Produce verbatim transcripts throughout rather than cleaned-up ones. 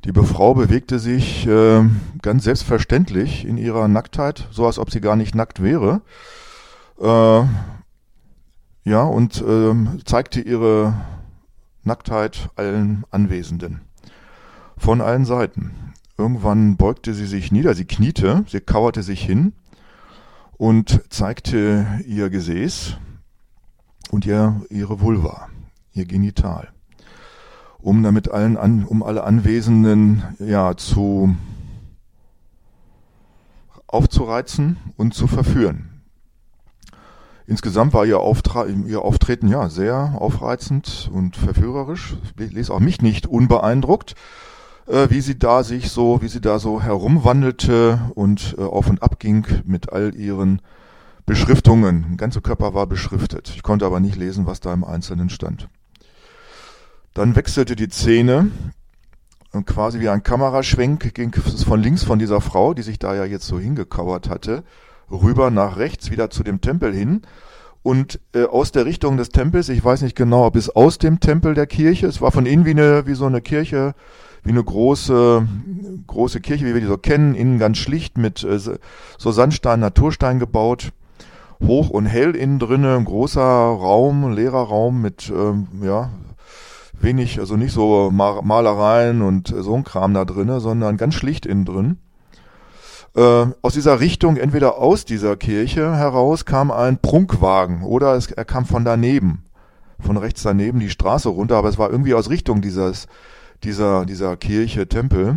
Die Frau bewegte sich äh, ganz selbstverständlich in ihrer Nacktheit, so als ob sie gar nicht nackt wäre. Äh, ja, und äh, zeigte ihre Nacktheit allen Anwesenden. Von allen Seiten. Irgendwann beugte sie sich nieder, sie kniete, sie kauerte sich hin und zeigte ihr Gesäß und ihr, ihre Vulva, ihr Genital. Um damit allen an, um alle Anwesenden ja zu aufzureizen und zu verführen. Insgesamt war ihr, Auftra- ihr Auftreten ja sehr aufreizend und verführerisch. Ich ließ auch mich nicht unbeeindruckt, äh, wie sie da sich so, wie sie da so herumwandelte und äh, auf und ab ging mit all ihren Beschriftungen. Der ganze Körper war beschriftet. Ich konnte aber nicht lesen, was da im Einzelnen stand. Dann wechselte die Szene und quasi wie ein Kameraschwenk ging es von links von dieser Frau, die sich da ja jetzt so hingekauert hatte, rüber nach rechts wieder zu dem Tempel hin und äh, aus der Richtung des Tempels, ich weiß nicht genau, ob es aus dem Tempel der Kirche, es war von innen wie eine wie so eine Kirche, wie eine große große Kirche, wie wir die so kennen, innen ganz schlicht mit äh, so Sandstein, Naturstein gebaut, hoch und hell innen drinne, ein großer Raum, leerer Raum mit ähm, ja wenig, also nicht so Malereien und so ein Kram da drinne, sondern ganz schlicht innen drin. Äh, aus dieser Richtung, entweder aus dieser Kirche heraus, kam ein Prunkwagen oder es, er kam von daneben, von rechts daneben die Straße runter, aber es war irgendwie aus Richtung dieses, dieser, dieser Kirche, Tempel,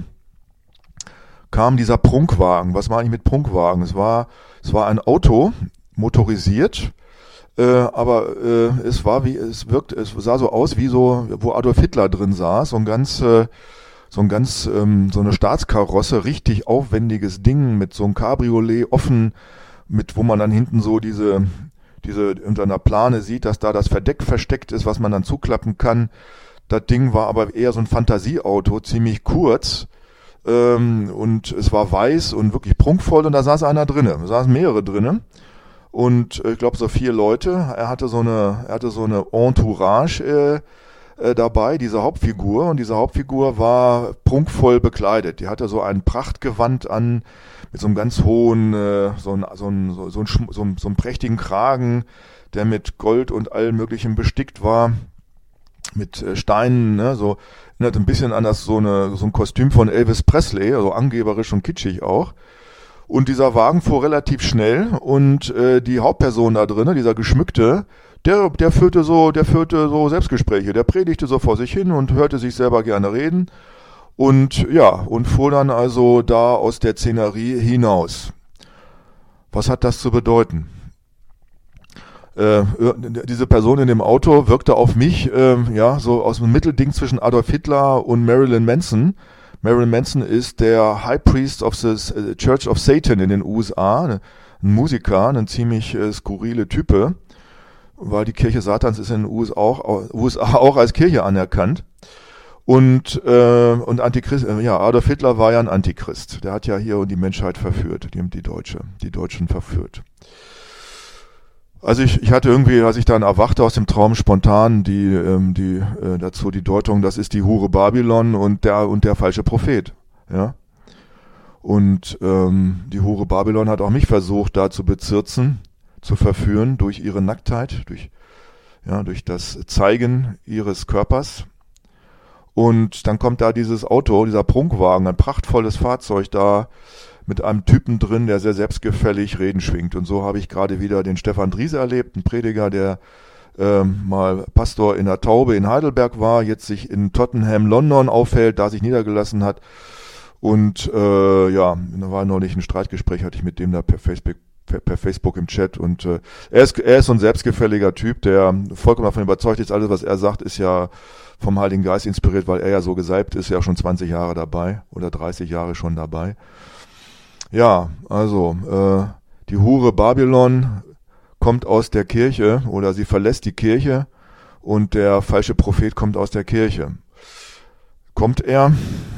kam dieser Prunkwagen. Was meine ich mit Prunkwagen? Es war, es war ein Auto, motorisiert, Äh, aber äh, es war wie, es wirkt, es sah so aus wie so, wo Adolf Hitler drin saß, so ein ganz, äh, so ein ganz, ähm, so eine Staatskarosse, richtig aufwendiges Ding mit so einem Cabriolet offen, mit, wo man dann hinten so diese, diese unter einer Plane sieht, dass da das Verdeck versteckt ist, was man dann zuklappen kann. Das Ding war aber eher so ein Fantasieauto, ziemlich kurz, ähm, und es war weiß und wirklich prunkvoll und da saß einer drinne, da saßen mehrere drinne. Und ich glaube so vier Leute. Er hatte so eine, er hatte so eine Entourage äh, äh, dabei, diese Hauptfigur. Und diese Hauptfigur war prunkvoll bekleidet. Die hatte so ein Prachtgewand an mit so einem ganz hohen, äh, so ein, so ein, so, so, ein, so, ein, so einen prächtigen Kragen, der mit Gold und allem Möglichen bestickt war, mit äh, Steinen. Ne, so erinnert ein bisschen an das so eine so ein Kostüm von Elvis Presley, also angeberisch und kitschig auch. Und dieser Wagen fuhr relativ schnell und äh, die Hauptperson da drin, dieser Geschmückte, der, der führte so, der führte so Selbstgespräche, der predigte so vor sich hin und hörte sich selber gerne reden und ja, und fuhr dann also da aus der Szenerie hinaus. Was hat das zu bedeuten? Äh, diese Person in dem Auto wirkte auf mich, äh, ja, so aus dem Mittelding zwischen Adolf Hitler und Marilyn Manson. Marilyn Manson ist der High Priest of the Church of Satan in den U S A, ein Musiker, ein ziemlich äh, skurrile Type, weil die Kirche Satans ist in den U S A auch, U S A auch als Kirche anerkannt. Und, äh, und Antichrist, äh, ja, Adolf Hitler war ja ein Antichrist. Der hat ja hier die Menschheit verführt, die, die Deutsche, die Deutschen verführt. Also ich, ich hatte irgendwie, als ich dann erwachte aus dem Traum, spontan die, ähm, die äh, dazu die Deutung, das ist die Hure Babylon und der und der falsche Prophet, ja. Und ähm, die Hure Babylon hat auch mich versucht, da zu bezirzen, zu verführen durch ihre Nacktheit, durch ja durch das Zeigen ihres Körpers. Und dann kommt da dieses Auto, dieser Prunkwagen, ein prachtvolles Fahrzeug da, mit einem Typen drin, der sehr selbstgefällig Reden schwingt. Und so habe ich gerade wieder den Stefan Driese erlebt, einen Prediger, der ähm, mal Pastor in der Taube in Heidelberg war, jetzt sich in Tottenham, London aufhält, da sich niedergelassen hat. Und äh, ja, da war neulich ein Streitgespräch, hatte ich mit dem da per Facebook, per, per Facebook im Chat. Und äh, er ist er ist so ein selbstgefälliger Typ, der vollkommen davon überzeugt ist, alles, was er sagt, ist ja vom Heiligen Geist inspiriert, weil er ja so gesalbt ist, ja schon zwanzig Jahre dabei oder dreißig Jahre schon dabei. Ja, also äh, die Hure Babylon kommt aus der Kirche oder sie verlässt die Kirche und der falsche Prophet kommt aus der Kirche. Kommt er?